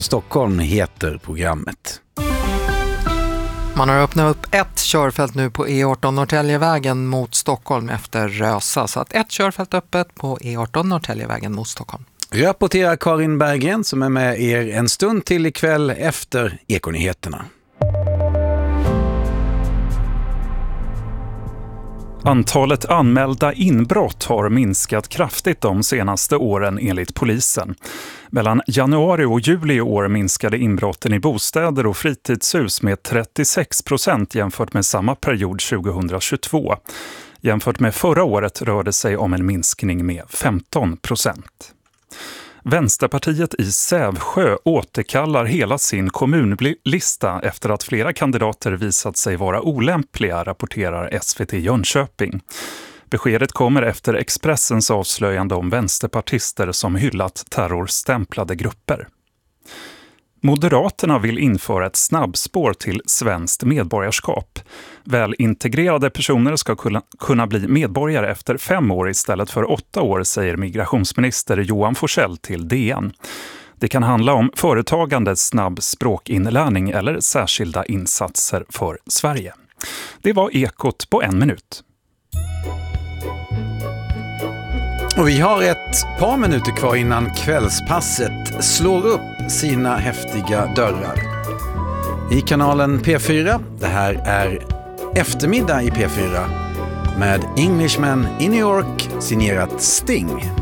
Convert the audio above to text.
Stockholm heter programmet. Man har öppnat upp ett körfält nu på E18 Norrtäljevägen mot Stockholm efter Rösa. Så att ett körfält öppet på E18 Norrtäljevägen mot Stockholm. Rapporterar Karin Berggren som är med er en stund till ikväll efter Ekonyheterna. Antalet anmälda inbrott har minskat kraftigt de senaste åren enligt polisen. Mellan januari och juli i år minskade inbrotten i bostäder och fritidshus med 36% jämfört med samma period 2022. Jämfört med förra året rör det sig om en minskning med 15%. Vänsterpartiet i Sävsjö återkallar hela sin kommunlista efter att flera kandidater visat sig vara olämpliga, rapporterar SVT Jönköping. Beskedet kommer efter Expressens avslöjande om vänsterpartister som hyllat terrorstämplade grupper. Moderaterna vill införa ett snabbspår till svenskt medborgarskap. Välintegrerade personer ska kunna bli medborgare efter 5 år istället för 8 år, säger migrationsminister Johan Forssell till DN. Det kan handla om företagande, snabb språkinlärning eller särskilda insatser för Sverige. Det var Ekot på 1 minut. Och vi har ett par minuter kvar innan kvällspasset slår upp sina häftiga dörrar. I kanalen P4, det här är Eftermiddag i P4 med Englishman in New York signerat Sting.